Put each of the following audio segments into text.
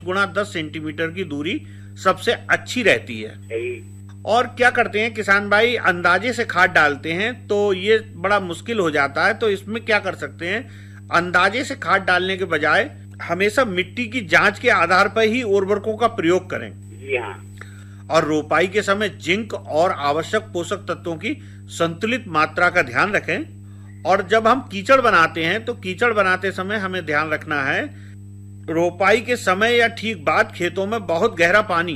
गुणा 10 सेंटीमीटर की दूरी सबसे अच्छी रहती है। और क्या करते हैं किसान भाई, अंदाजे से खाद डालते हैं तो ये बड़ा मुश्किल हो जाता है। तो इसमें क्या कर सकते हैं, अंदाजे से खाद डालने के बजाय हमेशा मिट्टी की जांच के आधार पर ही उर्वरकों का प्रयोग करें। जी हाँ। और रोपाई के समय जिंक और आवश्यक पोषक तत्वों की संतुलित मात्रा का ध्यान रखें। और जब हम कीचड़ बनाते हैं तो कीचड़ बनाते समय हमें ध्यान रखना है, रोपाई के समय या ठीक बाद खेतों में बहुत गहरा पानी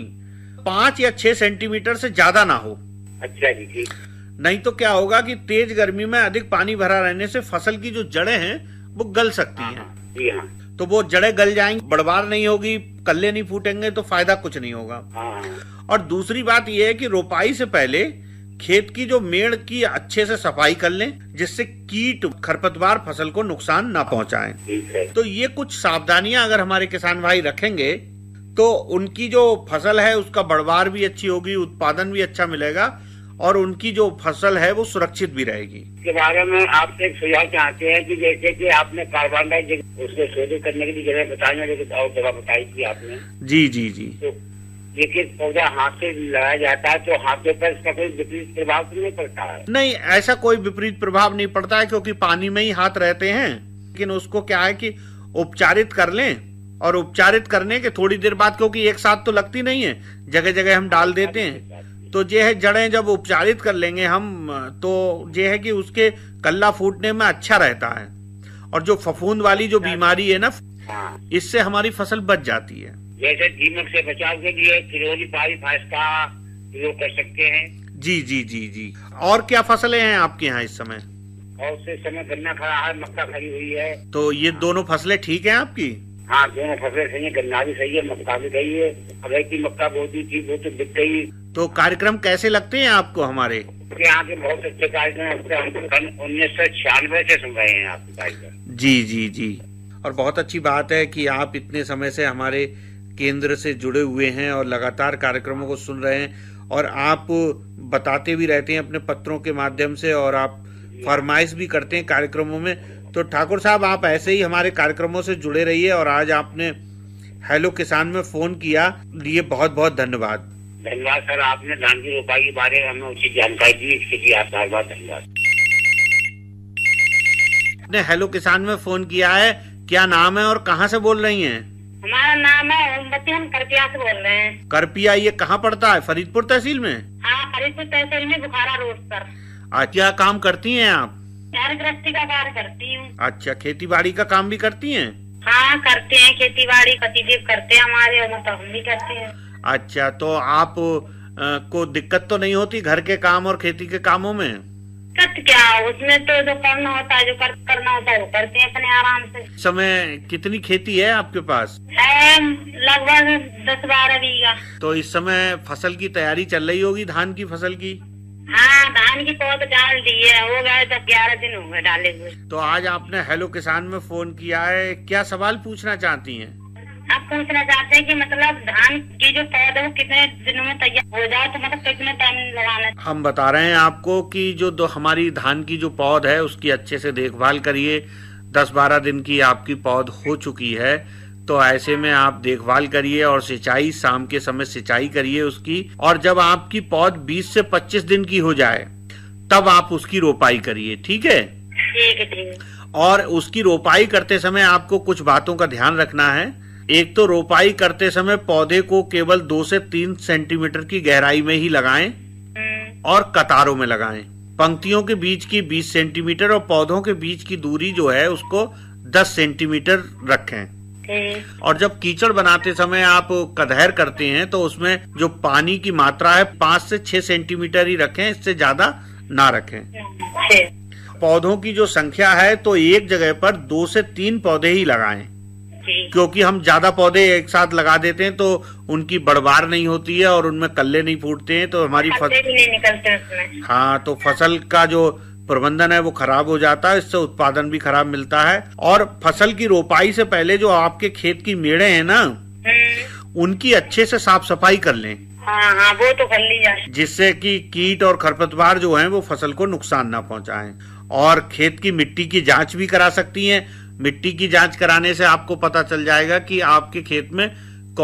5 या 6 सेंटीमीटर से ज्यादा ना हो। अच्छा जी, ठीक। नहीं तो क्या होगा कि तेज गर्मी में अधिक पानी भरा रहने से फसल की जो जड़ें हैं वो गल सकती हैं। जी हाँ। तो वो जड़ें गल जाएंगी, बढ़वार नहीं होगी, कल्ले नहीं फूटेंगे, तो फायदा कुछ नहीं होगा। और दूसरी बात यह है कि रोपाई से पहले खेत की जो मेड़ की अच्छे से सफाई कर लें, जिससे कीट खरपतवार फसल को नुकसान ना पहुंचाएं। तो ये कुछ सावधानियां अगर हमारे किसान भाई रखेंगे तो उनकी जो फसल है उसका बढ़वार भी अच्छी होगी, उत्पादन भी अच्छा मिलेगा और उनकी जो फसल है वो सुरक्षित भी रहेगी। इसके बारे में आपसे एक सुझाव चाहते हैं कि जैसे कि आपने कार्बन डाइऑक्साइड उसको शोधित करने के लिए जगह बताई, लेकिन और जगह बताई थी आपने। जी जी जी। तो लेकिन पौधा हाथ से लगाया जाता है तो हाथ के ऊपर इसका कोई विपरीत प्रभाव तो नहीं पड़ता है? नहीं, ऐसा कोई विपरीत प्रभाव नहीं पड़ता है, क्योंकि पानी में ही हाथ रहते हैं। लेकिन उसको क्या है कि उपचारित कर लें, और उपचारित करने के थोड़ी देर बाद, क्योंकि एक साथ तो लगती नहीं है, जगह जगह हम डाल देते हैं, तो ये है जड़ें जब उपचारित कर लेंगे हम तो ये है कि उसके कल्ला फूटने में अच्छा रहता है। और जो फफूंद वाली जो बीमारी है ना, इससे हमारी फसल बच जाती है। जैसे दीमक से बचाव के लिए फिरोजी पारी फास का प्रयोग कर सकते हैं। जी जी जी जी। और क्या फसलें हैं आपके यहाँ इस समय? और उस समय गन्ना खड़ा है, मक्का खड़ी हुई है। तो ये दोनों फसलें ठीक हैं आपकी? हाँ, दोनों फसलें सही है, गन्ना भी सही है, मक्का भी सही है। अगर की मक्का बहुत ही थी वो तो बिक गई। तो कार्यक्रम कैसे लगते हैं आपको हमारे? यहाँ के बहुत अच्छे कार्यक्रम 1996 से सुन रहे हैं आपके कार्यक्रम। जी जी जी। और बहुत अच्छी बात है कि आप इतने समय से हमारे केंद्र से जुड़े हुए हैं और लगातार कार्यक्रमों को सुन रहे हैं, और आप बताते भी रहते हैं अपने पत्रों के माध्यम से, और आप फरमाइश भी करते हैं कार्यक्रमों में। तो ठाकुर साहब, आप ऐसे ही हमारे कार्यक्रमों से जुड़े रहिए। और आज आपने हेलो किसान में फोन किया, लिए बहुत बहुत धन्यवाद। धन्यवाद सर, आपने धान की रोपाई के बारे में हमें उचित जानकारी दी, इसके लिए आपका बहुत धन्यवाद। आपने हेलो किसान में फोन किया है, क्या नाम है और कहाँ से बोल रही हैं? हमारा नाम है ओमवती, हम करपिया से बोल रहे हैं। करपिया ये कहाँ पड़ता है? फरीदपुर तहसील में? हाँ, फरीदपुर तहसील में, बुखारा रोड पर। क्या काम करती हैं आप? गृहस्थी का कार्य करती हूँ। अच्छा, खेती बाड़ी का काम भी करती हैं? हाँ, करते हैं, खेती बाड़ी पतिदेव करते हैं हमारे, और मतलब हम भी करते हैं। अच्छा, तो आप को दिक्कत तो नहीं होती घर के काम और खेती के कामों में? दिक्कत क्या, उसमें तो जो करना होता है, जो करना होता है वो करते हैं अपने आराम से। समय कितनी खेती है आपके पास? है लगभग 10-12 बीघा। तो इस समय फसल की तैयारी चल रही होगी, धान की फसल की? हाँ, धान की पौध डाल दी है, हो गए 10-11 दिन हो गए डाले हुए। तो आज आपने हेलो किसान में फोन किया है, क्या सवाल पूछना चाहती हैं? आप पूछना चाहते हैं कि मतलब धान की जो पौध है वो कितने दिनों में तैयार हो जाए, तो मतलब कितने टाइम लगाना? हम बता रहे हैं आपको कि जो हमारी धान की जो पौध है उसकी अच्छे से देखभाल करिए। 10-12 दिन की आपकी पौध हो चुकी है, तो ऐसे में आप देखभाल करिए और सिंचाई, शाम के समय सिंचाई करिए उसकी। और जब आपकी पौध 20 से 25 दिन की हो जाए तब आप उसकी रोपाई करिए। ठीक है? ठीक है, ठीक है। और उसकी रोपाई करते समय आपको कुछ बातों का ध्यान रखना है। एक तो रोपाई करते समय पौधे को केवल 2 से 3 सेंटीमीटर की गहराई में ही लगाएं और कतारों में लगाएं। पंक्तियों के बीच की 20 सेंटीमीटर और पौधों के बीच की दूरी जो है उसको 10 सेंटीमीटर रखें। और जब कीचड़ बनाते समय आप कदहर करते हैं तो उसमें जो पानी की मात्रा है 5 से 6 सेंटीमीटर ही रखें, इससे ज्यादा ना रखें। पौधों की जो संख्या है तो एक जगह पर 2 से 3 पौधे ही लगाएं, क्योंकि हम ज्यादा पौधे एक साथ लगा देते हैं तो उनकी बढ़वार नहीं होती है और उनमें कल्ले नहीं फूटते हैं, तो हमारी फसल नहीं निकलते उसमें। हाँ, तो फसल का जो प्रबंधन है वो खराब हो जाता है, इससे उत्पादन भी खराब मिलता है। और फसल की रोपाई से पहले जो आपके खेत की मेड़े हैं ना, उनकी अच्छे से साफ सफाई कर लें। हाँ, वो तो कर ली जाए, जिससे कि कीट और खरपतवार जो हैं वो फसल को नुकसान ना पहुंचाएं। और खेत की मिट्टी की जांच भी करा सकती हैं। मिट्टी की जांच कराने से आपको पता चल जाएगा कि आपके खेत में